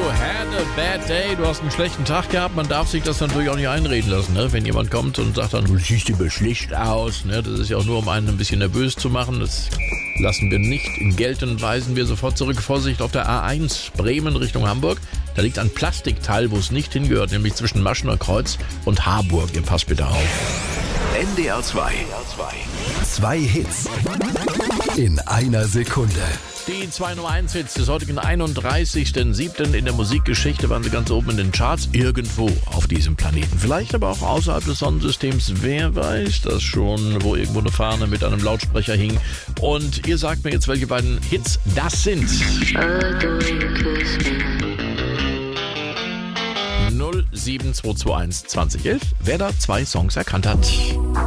had a bad day. Du hast einen schlechten Tag gehabt. Man darf sich das natürlich auch nicht einreden lassen, ne? Wenn jemand kommt und sagt dann, du siehst aber schlecht aus. Ne? Das ist ja auch nur, um einen ein bisschen nervös zu machen. Das lassen wir nicht gelten, weisen wir sofort zurück. Vorsicht auf der A1 Bremen Richtung Hamburg. Da liegt ein Plastikteil, wo es nicht hingehört, nämlich zwischen Maschener Kreuz und Harburg. Ihr passt bitte auf. NDR 2. Zwei Hits in einer Sekunde. Die 2 Nummer 1 Hits des heutigen 31.07. in der Musikgeschichte waren sie ganz oben in den Charts, irgendwo auf diesem Planeten. Vielleicht aber auch außerhalb des Sonnensystems, wer weiß das schon, wo irgendwo eine Fahne mit einem Lautsprecher hing. Und ihr sagt mir jetzt, welche beiden Hits das sind. 07221 2011, wer da 2 Songs erkannt hat.